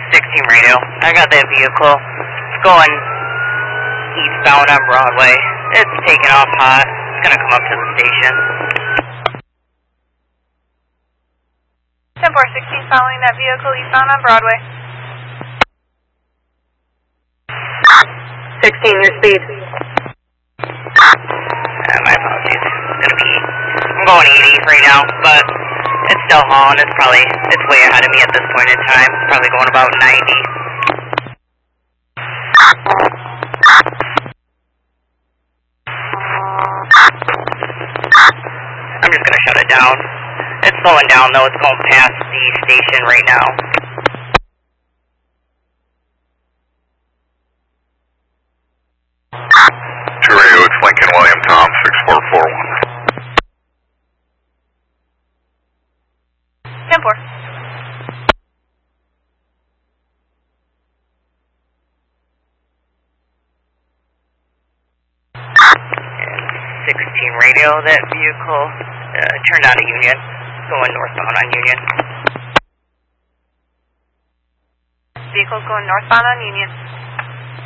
16 radio. I got that vehicle. It's going eastbound on Broadway. It's taking off hot. It's going to come up to the station. 10-4-16 following that vehicle eastbound on Broadway. 16, your speed. My apologies. I'm going 80 right now, but it's still hauling. It's way ahead of me at this point in time. It's probably going about 90. I'm just going to shut it down. It's slowing down though. It's going past the station right now. Radio, it's Lincoln William Tom 6441. 10-4. And 16 radio, that vehicle turned out of Union, going northbound on Union. Vehicle's going northbound on Union.